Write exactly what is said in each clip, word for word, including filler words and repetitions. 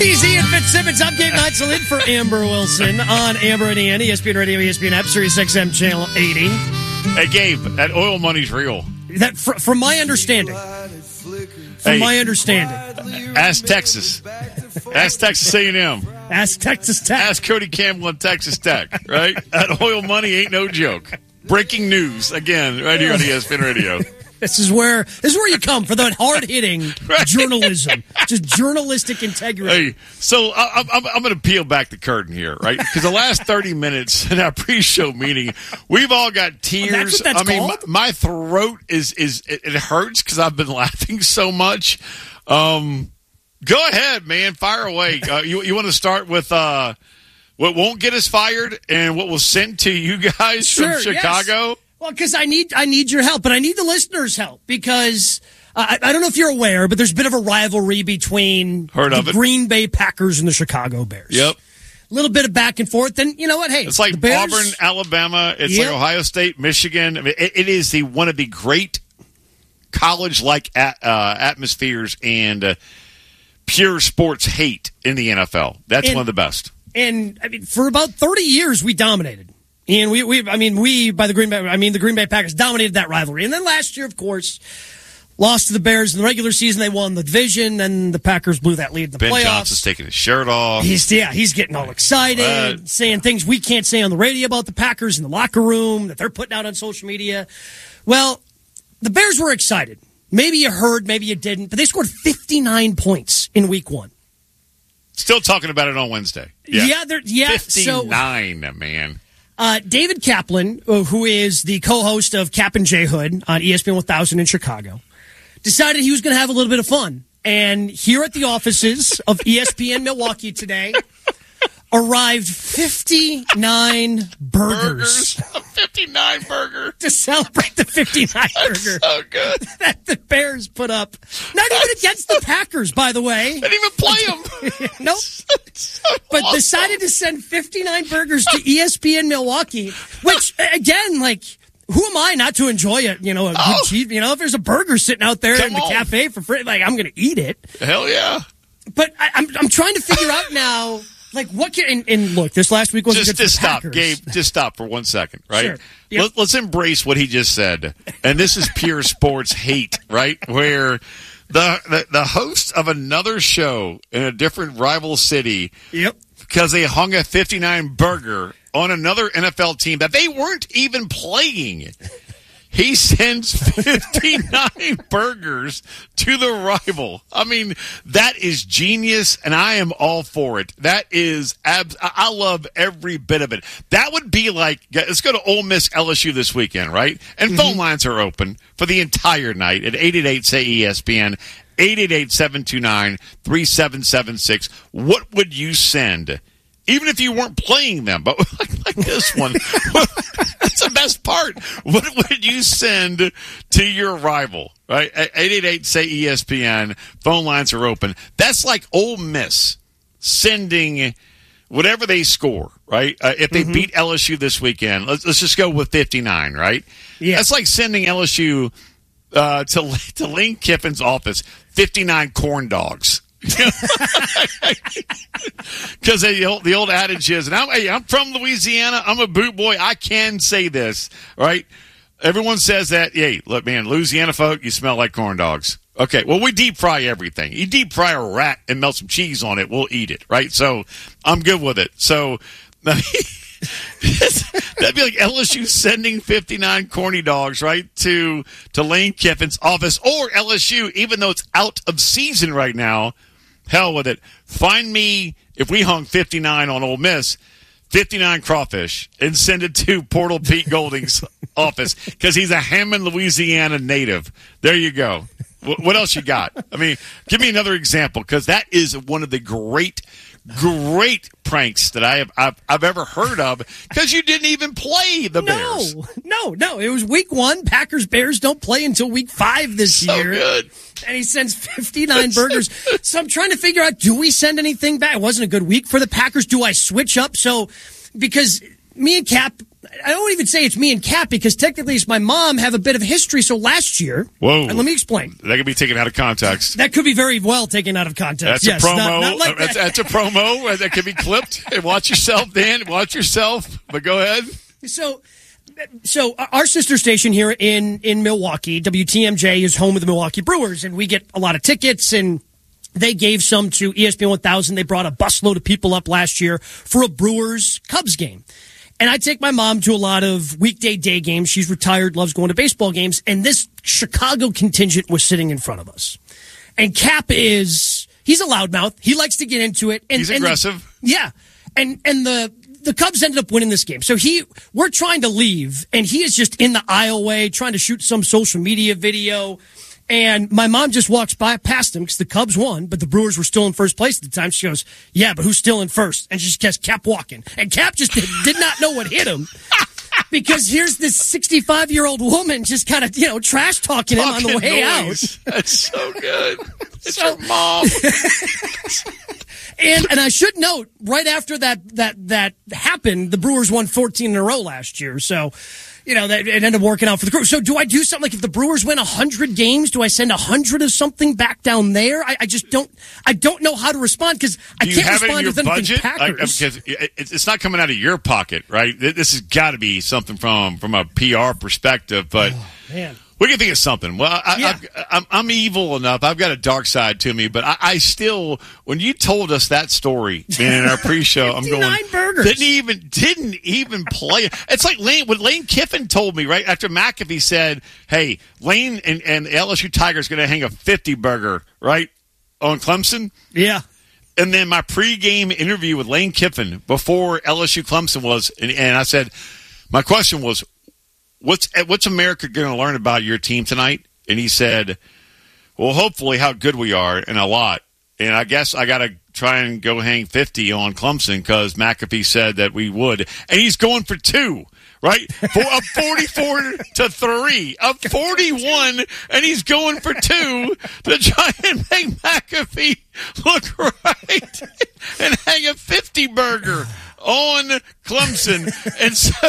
D Z and Fitzsimmons. I'm Gabe Neitzel in for Amber Wilson on Amber and Ian, E S P N Radio, E S P N App, Sirius X M Channel eighty. Hey, Gabe, that oil money's real. That, fr- from my understanding, from hey, my understanding, ask Texas, ask Texas A and M, ask Texas Tech, ask Cody Campbell and Texas Tech. Right? That oil money ain't no joke. Breaking news again, right here on E S P N Radio. This is where this is where you come for that hard hitting right. journalism, just journalistic integrity. Hey, so I, I'm, I'm going to peel back the curtain here, right? Because the last thirty minutes in our pre-show meeting, we've all got tears. Oh, that's what that's I mean, called? my, my throat is is it, it hurts because I've been laughing so much. Um, go ahead, man, fire away. Uh, you you want to start with uh, what won't get us fired and what will send to you guys sure, from Chicago? Yes. Well, because I need I need your help, but I need the listeners' help because uh, I, I don't know if you're aware, but there's a bit of a rivalry between Heard the of it. Green Bay Packers and the Chicago Bears. Yep. A little bit of back and forth, and you know what? Hey, it's like the Bears, Auburn, Alabama. It's yep. like Ohio State, Michigan. I mean, it, it is the one of the great college-like at, uh, atmospheres and uh, pure sports hate in the N F L. That's and, one of the best. And I mean, for about thirty years, we dominated. And we, we, I mean, we, by the Green Bay, I mean, the Green Bay Packers dominated that rivalry. And then last year, of course, lost to the Bears in the regular season. They won the division, and the Packers blew that lead in the Ben playoffs. Johnson's taking his shirt off. He's, yeah, he's getting all excited, What? saying things we can't say on the radio about the Packers in the locker room that they're putting out on social media. Well, the Bears were excited. Maybe you heard, maybe you didn't, but they scored fifty-nine points in week one. Still talking about it on Wednesday. Yeah, Yeah, they're, yeah. fifty-nine, so, man. Uh, David Kaplan, who is the co-host of Cap and J Hood on E S P N one thousand in Chicago, decided he was going to have a little bit of fun. And here at the offices of E S P N Milwaukee today arrived fifty-nine burgers. Burgers. A fifty-nine burger. To celebrate the fifty-nine That's burger so good. that the Bears put up. Not even against the Packers, by the way. Didn't even play them. Nope. So But awesome. decided to send fifty-nine burgers to E S P N Milwaukee, which, again, like, who am I not to enjoy it? You know, a Oh. good cheese, you know, if there's a burger sitting out there Come in the on. cafe for free, like, I'm going to eat it. Hell yeah. But I, I'm I'm trying to figure out now, like, what can, and, and look, this last week wasn't Just, good just for the stop, Packers. Gabe. Just stop for one second, right? Sure. Yep. Let, let's embrace what he just said. And this is pure sports hate, right? Where the, the the host of another show in a different rival city, Yep. because they hung a fifty-nine burger on another N F L team that they weren't even playing. He sends fifty-nine burgers to the rival. I mean, that is genius, and I am all for it. That is, abs- I love every bit of it. That would be like, let's go to Ole Miss L S U this weekend, right? And mm-hmm. phone lines are open for the entire night at eight eight eight, say E S P N, eight eight eight, seven two nine, three seven seven six. What would you send? Even if you weren't playing them, but like, like this one, that's the best part. What would you send to your rival, right? eight eight eight, say E S P N, phone lines are open. That's like Ole Miss sending whatever they score, right? Uh, if they mm-hmm. beat L S U this weekend, let's, let's just go with fifty-nine, right? Yeah. That's like sending L S U uh, to, to Lane Kiffin's office, fifty-nine corn dogs. Because the old, the old adage is, and I'm, hey, I'm from Louisiana, I'm a boot boy, I can say this, right? Everyone says that, hey, look, man, Louisiana folk, you smell like corn dogs. Okay, well, we deep fry everything. You deep fry a rat and melt some cheese on it, we'll eat it, right? So I'm good with it. So that'd be like L S U sending fifty-nine corny dogs, right, to, to Lane Kiffin's office, or L S U, even though it's out of season right now, hell with it. Find me, if we hung fifty-nine on Ole Miss, fifty-nine crawfish, and send it to Portal Pete Golding's office, because he's a Hammond, Louisiana native. There you go. What else you got? I mean, give me another example, because that is one of the great, great pranks that I have I've, I've ever heard of, because you didn't even play the Bears. No, no, no. It was week one. Packers Bears don't play until week five this so year. Good. And he sends fifty-nine burgers. So I'm trying to figure out, do we send anything back? It wasn't a good week for the Packers. Do I switch up? So, because me and Cap, I don't even say it's me and Cap because technically it's my mom, have a bit of history. So last year, whoa, and let me explain. That could be taken out of context. That could be very well taken out of context. That's yes, a promo. Not, not like that's, that. that's a promo that could be clipped. Hey, watch yourself, Dan. Watch yourself. But go ahead. So, so our sister station here in, in Milwaukee, W T M J, is home of the Milwaukee Brewers, and we get a lot of tickets, and they gave some to E S P N one thousand. They brought a busload of people up last year for a Brewers-Cubs game. And I take my mom to a lot of weekday day games. She's retired, loves going to baseball games, and this Chicago contingent was sitting in front of us. And Cap is, he's a loudmouth. He likes to get into it. And, he's and aggressive. The, yeah. And, and the, the Cubs ended up winning this game. So he, we're trying to leave, and he is just in the aisleway trying to shoot some social media video. And my mom just walks by past him because the Cubs won, but the Brewers were still in first place at the time. She goes, yeah, but who's still in first? And she just just kept walking. And Cap just did, did not know what hit him because here's this sixty-five-year-old woman just kind of, you know, trash talking him on the way noise. out. That's so good. It's so, your mom. and and I should note, right after that that that happened, the Brewers won fourteen in a row last year. So, you know, that it ended up working out for the crew. So do I do something like if the Brewers win one hundred games, do I send one hundred of something back down there? I, I just don't I don't know how to respond because I do can't have respond it in to your anything budget? Packers. I, because it's not coming out of your pocket, right? This has got to be something from, from a P R perspective. But oh, man. We can think of something. Well, I, yeah. I, I'm, I'm evil enough. I've got a dark side to me, but I, I still, when you told us that story, man, in our pre-show, I'm going, burgers. didn't even, didn't even play it. It's like Lane, what Lane Kiffin told me, right? After McAfee said, hey, Lane and, and L S U Tigers going to hang a fifty burger, right? On Clemson. Yeah. And then my pregame interview with Lane Kiffin before L S U Clemson was, and, and I said, my question was, What's what's America going to learn about your team tonight? And he said, well, hopefully how good we are, and a lot. And I guess I got to try and go hang fifty on Clemson because McAfee said that we would. And he's going for two, right? For a forty-four to three, a forty-one, and he's going for two to try and make McAfee look right and hang a fifty burger on Clemson. And so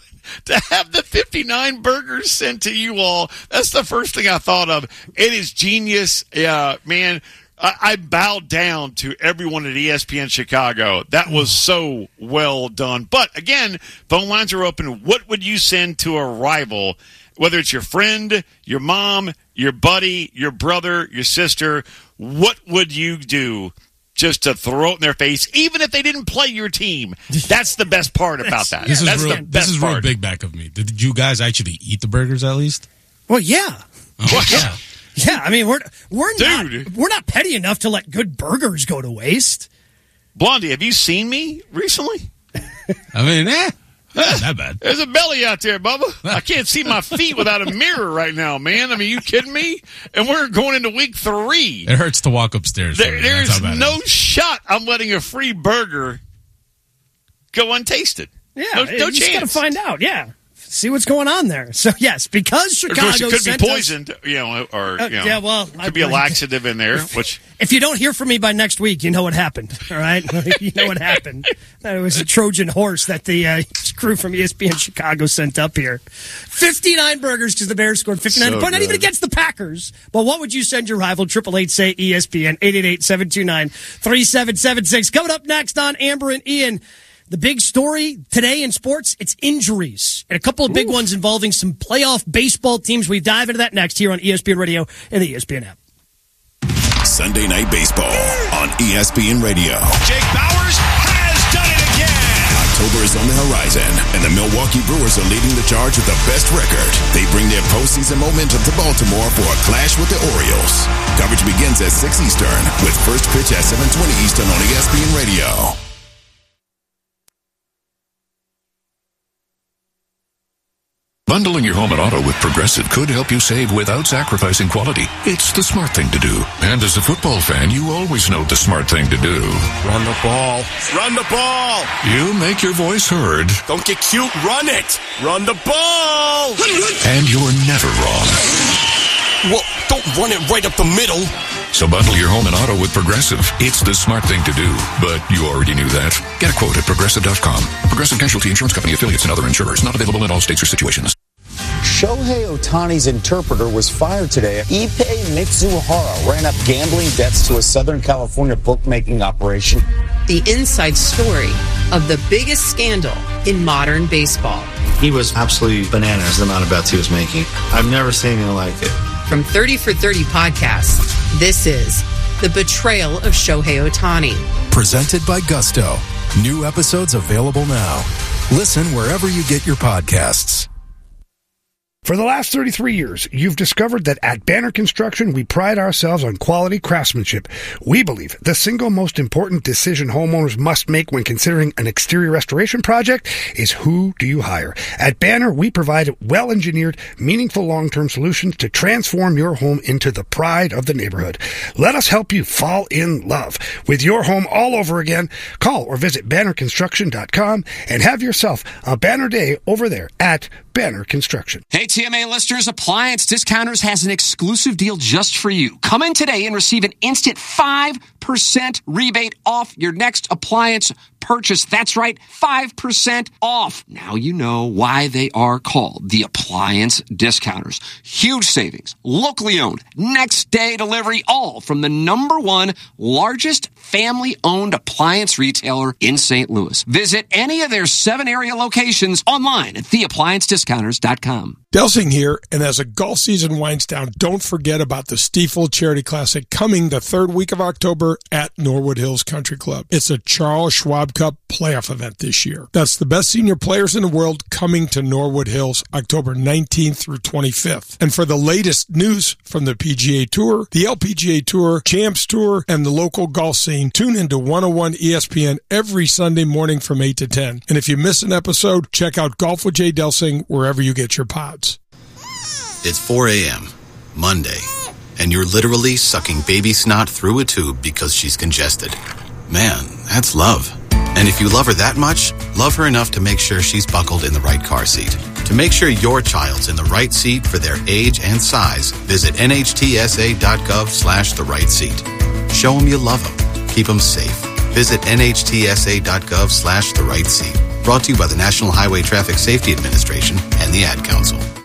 to have the fifty-nine burgers sent to you all, that's the first thing I thought of. It is genius. Yeah, man, I, I bowed down to everyone at E S P N Chicago. That was so well done. But, again, phone lines are open. What would you send to a rival, whether it's your friend, your mom, your buddy, your brother, your sister? What would you do just to throw it in their face, even if they didn't play your team? That's the best part about that. This is That's real, the this best is real part. big back of me. Did you guys actually eat the burgers at least? Well, yeah. Oh, yeah. Yeah, I mean, we're we're Dude. not we're not petty enough to let good burgers go to waste. Blondie, have you seen me recently? I mean, eh, not that bad. There's a belly out there, Bubba. I can't see my feet without a mirror right now, man. I mean, you kidding me? And we're going into week three. It hurts to walk upstairs. There, me. there's no it shot I'm letting a free burger go untasted. Yeah, no, no you chance. just got to find out. Yeah, see what's going on there. So yes, because Chicago Of course, it could sent be us- poisoned, you know, or Uh, you know, yeah, well, could I- be a I- laxative in there. Which If you don't hear from me by next week, you know what happened. All right, you know what happened. It was a Trojan horse that the uh, crew from E S P N Chicago sent up here. fifty-nine burgers because the Bears scored fifty-nine. So but not even good. against the Packers. But what would you send your rival? Triple eight say E S P N eight eight eight seven two nine three seven seven six. Coming up next on Amber and Ian. The big story today in sports, it's injuries. And a couple of big Ooh. ones involving some playoff baseball teams. We dive into that next here on E S P N Radio and the E S P N app. Sunday Night Baseball on E S P N Radio. Jake Bauers has done it again. October is on the horizon, and the Milwaukee Brewers are leading the charge with the best record. They bring their postseason momentum to Baltimore for a clash with the Orioles. Coverage begins at six Eastern with first pitch at seven twenty Eastern on E S P N Radio. Bundling your home and auto with Progressive could help you save without sacrificing quality. It's the smart thing to do. And as a football fan, you always know the smart thing to do. Run the ball. Run the ball. You make your voice heard, Don't get cute. Run it. Run the ball. and you're never wrong. Well, don't run it right up the middle. So bundle your home and auto with Progressive. It's the smart thing to do. But you already knew that. Get a quote at Progressive dot com. Progressive Casualty Insurance Company affiliates and other insurers. Not available in all states or situations. Shohei Ohtani's interpreter was fired today. Ippei Mitsuhara ran up gambling debts to a Southern California bookmaking operation. The inside story of the biggest scandal in modern baseball. He was absolutely bananas, the amount of bets he was making. I've never seen anything like it. From thirty for thirty podcasts, this is The Betrayal of Shohei Ohtani. Presented by Gusto. New episodes available now. Listen wherever you get your podcasts. For the last thirty-three years, you've discovered that at Banner Construction, we pride ourselves on quality craftsmanship. We believe the single most important decision homeowners must make when considering an exterior restoration project is who do you hire. At Banner, we provide well-engineered, meaningful long-term solutions to transform your home into the pride of the neighborhood. Let us help you fall in love with your home all over again. Call or visit banner construction dot com and have yourself a banner day over there at Banner Construction. Hey, T M A listeners, Appliance Discounters has an exclusive deal just for you. Come in today and receive an instant five percent rebate off your next appliance purchase. That's right, five percent off. Now you know why they are called the Appliance Discounters. Huge savings, locally owned, next day delivery, all from the number one largest family-owned appliance retailer in Saint Louis. Visit any of their seven area locations online at the appliance discounters dot com. Delsing here, and as a golf season winds down, don't forget about the Stiefel Charity Classic coming the third week of October at Norwood Hills Country Club. It's a Charles Schwab Cup playoff event this year. That's the best senior players in the world coming to Norwood Hills October nineteenth through twenty-fifth. And for the latest news from the P G A Tour, the L P G A Tour, Champs Tour, and the local golf scene, tune into one oh one E S P N every Sunday morning from eight to ten. And if you miss an episode, check out Golf with Jay Delsing wherever you get your pods. It's four a.m., Monday, and you're literally sucking baby snot through a tube because she's congested. Man, that's love. And if you love her that much, love her enough to make sure she's buckled in the right car seat. To make sure your child's in the right seat for their age and size, visit N H T S A dot gov slash the right seat. Show them you love them. Keep them safe. Visit N H T S A dot gov slash the right seat. Brought to you by the National Highway Traffic Safety Administration and the Ad Council.